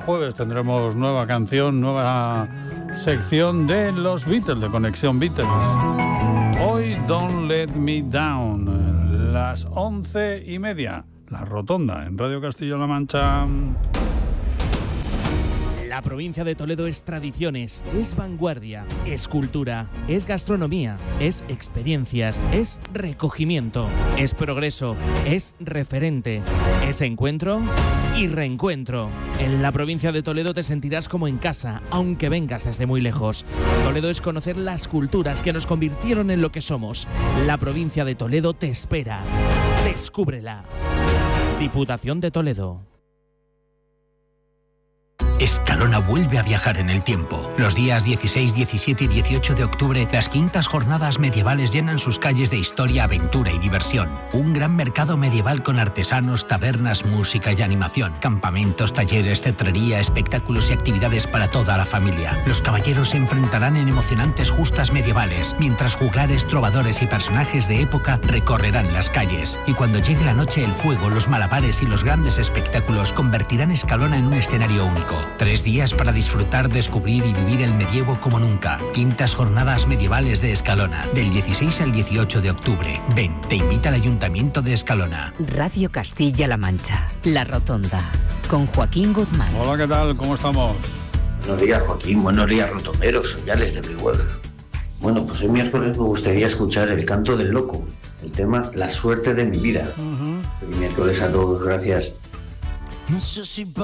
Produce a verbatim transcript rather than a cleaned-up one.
jueves tendremos nueva canción, nueva sección de los Beatles, de Conexión Beatles. Hoy Don't Let Me Down, las once y media, La Rotonda, en Radio Castilla-La Mancha. La provincia de Toledo es tradiciones, es vanguardia, es cultura, es gastronomía, es experiencias, es recogimiento, es progreso, es referente, es encuentro y reencuentro. En la provincia de Toledo te sentirás como en casa, aunque vengas desde muy lejos. Toledo es conocer las culturas que nos convirtieron en lo que somos. La provincia de Toledo te espera. Descúbrela. Diputación de Toledo. Escalona vuelve a viajar en el tiempo. Los días dieciséis, diecisiete y dieciocho de octubre, las quintas jornadas medievales llenan sus calles de historia, aventura y diversión. Un gran mercado medieval con artesanos, tabernas, música y animación. Campamentos, talleres, cetrería, espectáculos y actividades para toda la familia. Los caballeros se enfrentarán en emocionantes justas medievales, mientras juglares, trovadores y personajes de época recorrerán las calles. Y cuando llegue la noche, el fuego, los malabares y los grandes espectáculos convertirán Escalona en un escenario único. Tres días para disfrutar, descubrir y vivir el medievo como nunca. Quintas jornadas medievales de Escalona, del dieciséis al dieciocho de octubre. Ven, te invita al Ayuntamiento de Escalona. Radio Castilla-La Mancha, La Rotonda, con Joaquín Guzmán. Hola, ¿qué tal? ¿Cómo estamos? Buenos días, Joaquín. Buenos días, rotonderos. Soy Alex de Brihuega. Bueno, pues hoy miércoles me gustaría escuchar El Canto del Loco, el tema La Suerte de mi Vida. Uh-huh. Feliz miércoles a todos. Gracias. No sé si